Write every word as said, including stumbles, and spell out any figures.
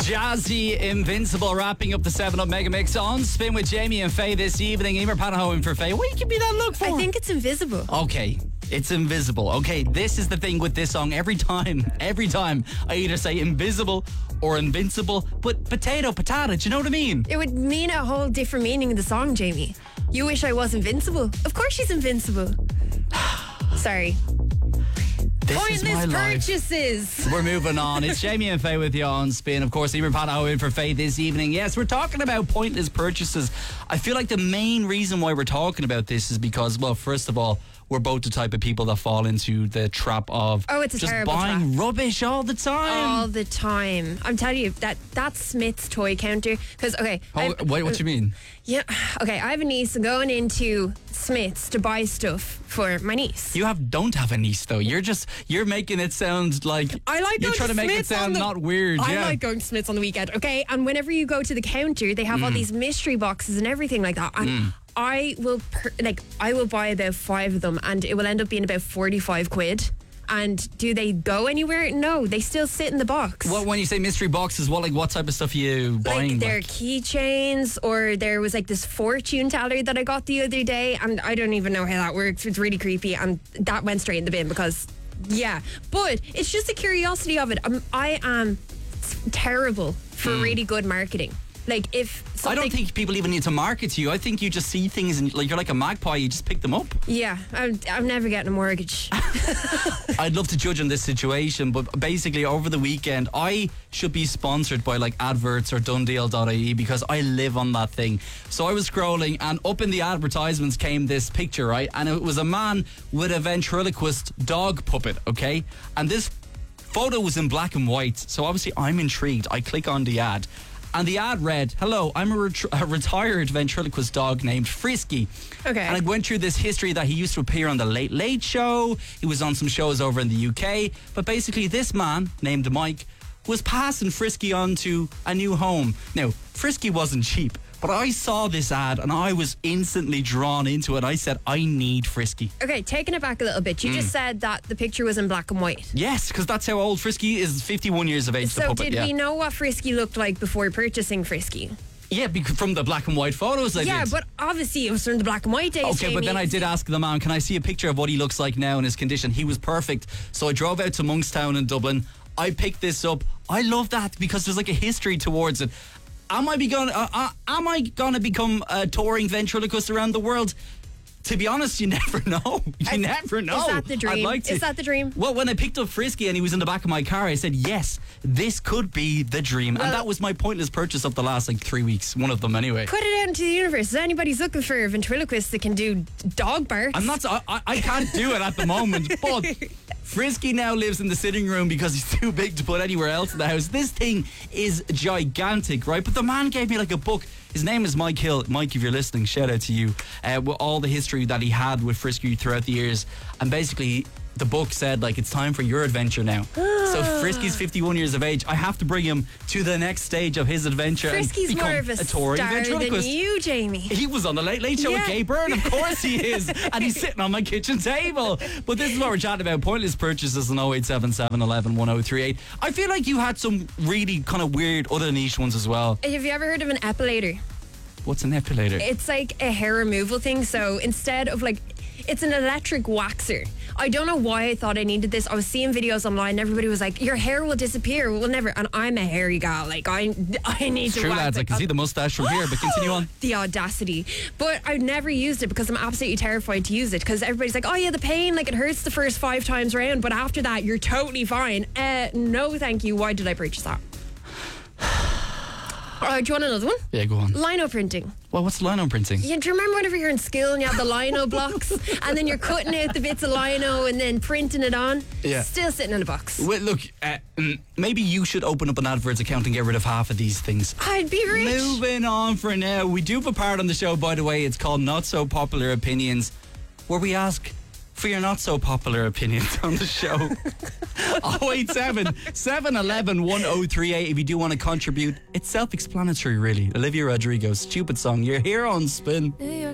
Jazzy Invincible wrapping up the seven up Mega Mix on Spin with Jamie and Faye this evening. Emer Panaho in for Faye. What give me that look for? I think it's invisible. Okay, it's invisible. Okay, this is the thing with this song. Every time, every time, I either say invisible or invincible, but potato, potato, do you know what I mean? It would mean a whole different meaning in the song, Jamie. You wish I was invincible. Of course she's invincible. Sorry. This Pointless is my life. purchases. We're moving on. It's Jamie and Faye with you on Spin. Of course, Emer Panaho in for Faye this evening. Yes, we're talking about pointless purchases. I feel like the main reason why we're talking about this is because, well, first of all, we're both the type of people that fall into the trap of Oh, it's a just terrible buying trap. rubbish all the time. All the time. I'm telling you, that that's Smith's toy counter. Because, okay. Oh, I've- wait, what do you mean? Yeah. Okay, I have a niece going into Smith's to buy stuff for my niece. You have don't have a niece though. You're just you're making it sound like I like you're going trying to make Smith's it on sound the- not weird. I yeah. like going to Smith's on the weekend, okay? And whenever you go to the counter, they have Mm. all these mystery boxes and everything like that. And I will, per- like, I will buy about five of them, and it will end up being about forty-five quid. And do they go anywhere? No, they still sit in the box. What when you say mystery boxes? What like what type of stuff are you buying? Like their like? keychains, or there was like this fortune teller that I got the other day, and I don't even know how that works. It's really creepy, and that went straight in the bin because, yeah. But it's just the curiosity of it. Um, I am terrible for really good marketing. Like if I something, don't think people even need to market to you. I think you just see things and like you're like a magpie. You just pick them up. yeah, I'm, I'm never getting a mortgage. I'd love to judge on this situation, but basically over the weekend I should be sponsored by like adverts or Dundeal dot I E because I live on that thing. So I was scrolling and up in the advertisements came this picture, right? And it was a man with a ventriloquist dog puppet, okay? And this photo was in black and white. So obviously I'm intrigued. I click on the ad. And the ad read, "Hello, I'm a, ret- a retired ventriloquist dog named Frisky." Okay. And I went through this history that he used to appear on the Late Late Show. He was on some shows over in the U K. But basically, this man named Mike was passing Frisky on to a new home. Now, Frisky wasn't cheap, but I saw this ad and I was instantly drawn into it. I said, I need Frisky. Okay, taking it back a little bit. You Mm. just said that the picture was in black and white. Yes, because that's how old Frisky is. fifty-one years of age, the So puppet. did yeah. we know what Frisky looked like before purchasing Frisky? Yeah, bec- from the black and white photos I Yeah, did. but obviously it was from the black and white days. Okay, but Jamie. then I did ask the man, can I see a picture of what he looks like now in his condition? He was perfect. So I drove out to Monkstown in Dublin. I picked this up. I love that because there's like a history towards it. Am I be going? Uh, uh, am I gonna become a touring ventriloquist around the world? To be honest, you never know. You I- never know. Is that the dream? I'd like to. Is that the dream? Well, when I picked up Frisky and he was in the back of my car, I said, yes, this could be the dream. Well- and that was my pointless purchase of the last like three weeks. One of them anyway. Put it out into the universe. If anybody's looking for a ventriloquist that can do dog barks, I'm not. I, I- I can't do it at the moment. But Frisky now lives in the sitting room because he's too big to put anywhere else in the house. This thing is gigantic, right? But the man gave me like a book. His name is Mike Hill. Mike, if you're listening, shout out to you. Uh, with all the history that he had with Frisky throughout the years, and basically the book said like it's time for your adventure now. So Frisky's fifty-one years of age. I have to bring him to the next stage of his adventure. Frisky's and become more of a, a touring star than ventriloquist. you, Jamie. He was on the Late Late Show with Yeah. Gay Byrne, of course he is. And he's sitting on my kitchen table. But this is what we're chatting about, pointless purchases on oh eight seven seven, one one, one oh three eight. I feel like you had some really kind of weird other niche ones as well. Have you ever heard of an epilator? What's an epilator? It's like a hair removal thing. So instead of like, it's an electric waxer. I don't know why I thought I needed this. I was seeing videos online and everybody was like, your hair will disappear. We'll never. And I'm a hairy gal. Like, I I need It's to true, wax lads. it. I can see the mustache from here, but continue on. The audacity. But I've never used it because I'm absolutely terrified to use it because everybody's like, oh yeah, the pain, like it hurts the first five times round, but after that you're totally fine. Uh, no thank you. Why did I purchase that? Uh, do you want another one? Yeah, go on. Lino printing. Well, what's lino printing? Yeah, do you remember whenever you're in school and you have the lino blocks and then you're cutting out the bits of lino and then printing it on? Yeah. Still sitting in a box. Well, look, uh, mm, maybe you should open up an adverts account and get rid of half of these things. I'd be rich. Moving on for now. We do have a part on the show, by the way. It's called Not So Popular Opinions, where we ask for your not so popular opinions on the show. oh eight seven, seven one one, one oh three eight if you do want to contribute. It's self-explanatory, really. Olivia Rodrigo, Stupid Song. You're here on Spin.